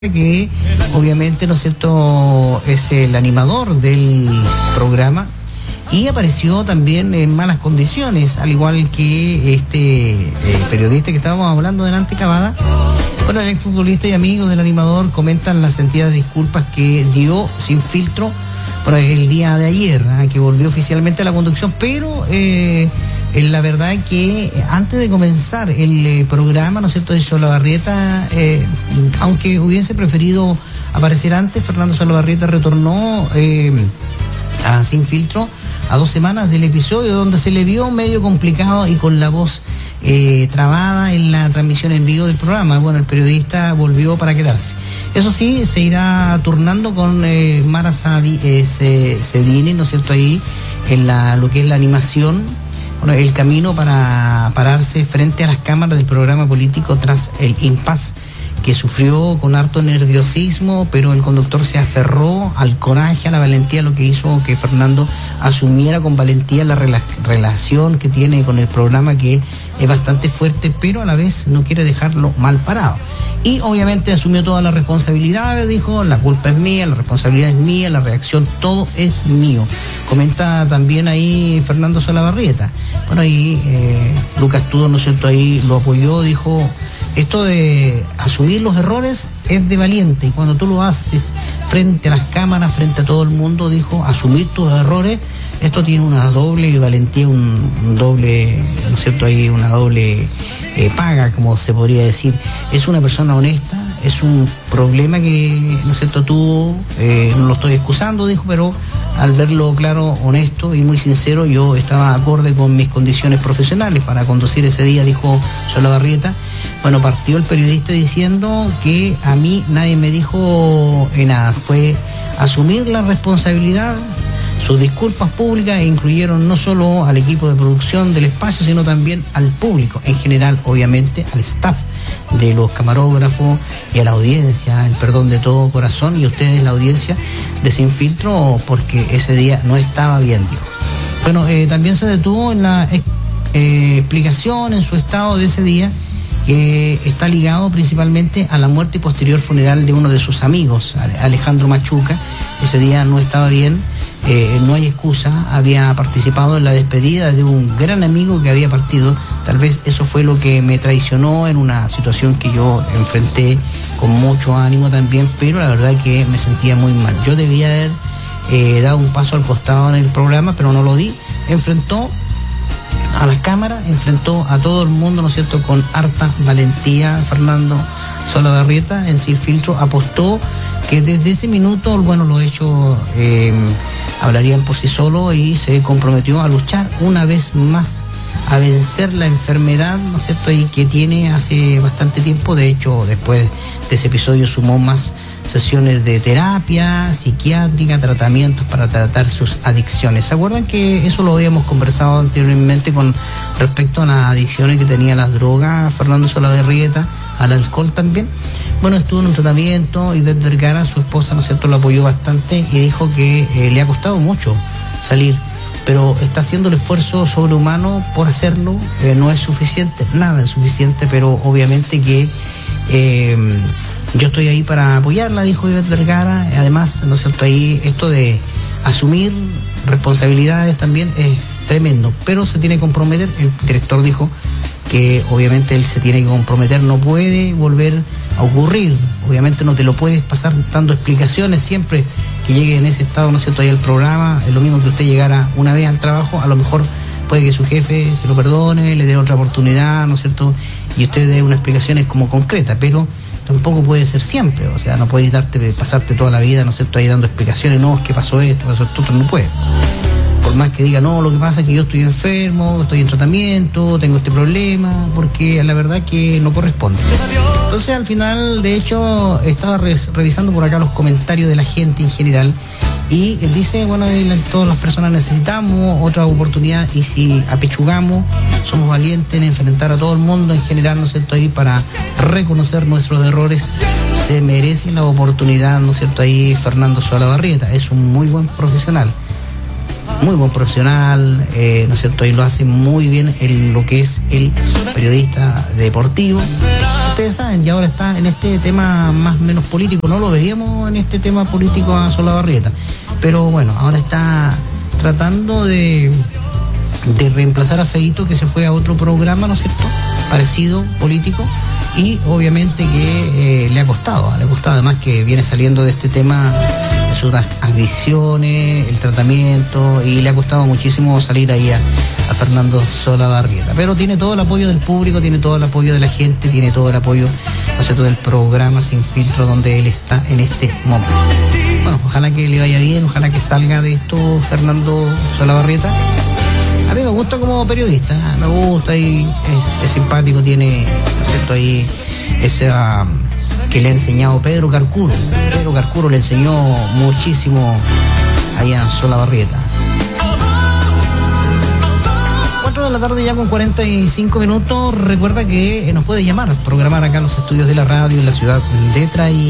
que obviamente, ¿no es cierto?, es el animador del programa y apareció también en malas condiciones, al igual que este periodista que estábamos hablando delante, Cavada. Bueno, el exfutbolista y amigo del animador comentan las sentidas disculpas que dio sin filtro por el día de ayer, que volvió oficialmente a la conducción, pero la verdad es que antes de comenzar el programa, ¿no es cierto?, de Solabarrieta, aunque hubiese preferido aparecer antes, Fernando Solabarrieta retornó a Sin Filtro a 2 semanas del episodio, donde se le vio medio complicado y con la voz trabada en la transmisión en vivo del programa. Bueno, el periodista volvió para quedarse. Eso sí, se irá turnando con Mara Cedini, ¿no es cierto?, ahí en lo que es la animación. Bueno, el camino para pararse frente a las cámaras del programa político tras el impasse que sufrió con harto nerviosismo, pero el conductor se aferró al coraje, a la valentía, lo que hizo que Fernando asumiera con valentía la relación que tiene con el programa, que es bastante fuerte, pero a la vez no quiere dejarlo mal parado. Y obviamente asumió todas las responsabilidades, dijo: la culpa es mía, la responsabilidad es mía, la reacción, todo es mío. Comenta también ahí Fernando Solabarrieta. Bueno, ahí Lucas Tudo, ¿no es cierto?, ahí lo apoyó, dijo: esto de asumir los errores es de valiente, y cuando tú lo haces frente a las cámaras, frente a todo el mundo, dijo, asumir tus errores, esto tiene una doble valentía, un doble, ¿no es cierto?, ahí una doble paga, como se podría decir. Es una persona honesta, es un problema que, ¿no es cierto?, tuvo, no lo estoy excusando, dijo, pero al verlo claro, honesto y muy sincero, yo estaba acorde con mis condiciones profesionales para conducir ese día, dijo Solabarrieta. Bueno, partió el periodista diciendo que a mí nadie me dijo nada, fue asumir la responsabilidad. Sus disculpas públicas incluyeron no solo al equipo de producción del espacio, sino también al público en general, obviamente al staff de los camarógrafos y a la audiencia, el perdón de todo corazón, y ustedes, la audiencia de Sin Filtro, porque ese día no estaba bien, dijo. Bueno, también se detuvo en la explicación en su estado de ese día, que está ligado principalmente a la muerte y posterior funeral de uno de sus amigos, Alejandro Machuca. Ese día no estaba bien, no hay excusa, había participado en la despedida de un gran amigo que había partido. Tal vez eso fue lo que me traicionó en una situación que yo enfrenté con mucho ánimo también, pero la verdad que me sentía muy mal. Yo debía haber dado un paso al costado en el programa, pero no lo di. Enfrentó a las cámaras, enfrentó a todo el mundo, ¿no es cierto?, con harta valentía. Fernando Solabarrieta en Sin Filtro apostó que desde ese minuto, bueno, los hechos hablarían por sí solos, y se comprometió a luchar una vez más a vencer la enfermedad, ¿no es cierto?, y que tiene hace bastante tiempo. De hecho, después de ese episodio sumó más sesiones de terapia psiquiátrica, tratamientos para tratar sus adicciones. ¿Se acuerdan que eso lo habíamos conversado anteriormente con respecto a las adicciones que tenía a las drogas Fernando Solabarrieta, al alcohol también? Bueno, estuvo en un tratamiento, y Beth Vergara, su esposa, ¿no es cierto?, lo apoyó bastante y dijo que le ha costado mucho salir, pero está haciendo el esfuerzo sobrehumano por hacerlo. No es suficiente, nada es suficiente, pero obviamente que yo estoy ahí para apoyarla, dijo Ivette Vergara. Además, ¿no es cierto?, ahí esto de asumir responsabilidades también es tremendo, pero se tiene que comprometer. El director dijo que obviamente él se tiene que comprometer, no puede volver a ocurrir. Obviamente no te lo puedes pasar dando explicaciones siempre que llegue en ese estado, ¿no es cierto?, ahí el programa. Es lo mismo que usted llegara una vez al trabajo, a lo mejor puede que su jefe se lo perdone, le dé otra oportunidad, ¿no es cierto?, y usted dé una explicación como concreta, pero tampoco puede ser siempre. O sea, no puedes pasarte toda la vida, ¿no es cierto?, ahí dando explicaciones. No, es que pasó esto, no puede. Por más que diga, no, lo que pasa es que yo estoy enfermo, estoy en tratamiento, tengo este problema, porque la verdad que no corresponde. Entonces, al final, de hecho, estaba revisando por acá los comentarios de la gente en general, y él dice, bueno, todas las personas necesitamos otra oportunidad, y si apechugamos, somos valientes en enfrentar a todo el mundo en general, ¿no es cierto?, ahí para reconocer nuestros errores, se merece la oportunidad, ¿no es cierto?, ahí Fernando Solabarrieta es un muy buen profesional, ¿no es cierto?, ahí lo hace muy bien en lo que es el periodista deportivo. ustedes saben, y ahora está en este tema más o menos político. No lo veíamos en este tema político a Solabarrieta, pero bueno, ahora está tratando de reemplazar a Feito, que se fue a otro programa, ¿no es cierto?, parecido, político, y obviamente que le ha costado además que viene saliendo de este tema de sus adicciones, el tratamiento, y le ha costado muchísimo salir ahí a Fernando Solabarrieta, pero tiene todo el apoyo del público, tiene todo el apoyo de la gente, tiene todo el apoyo, ¿no es cierto?, del programa Sin Filtro, donde él está en este momento. Bueno, ojalá que le vaya bien, ojalá que salga de esto Fernando Solabarrieta. A mí me gusta como periodista, me gusta y es simpático, tiene, ¿no es cierto?, ahí esa que le ha enseñado Pedro Carcuro. Pedro Carcuro le enseñó muchísimo allá a Solabarrieta. 4 de la tarde ya con 45 minutos. Recuerda que nos puede llamar, programar acá en los estudios de la radio en la ciudad de Traí.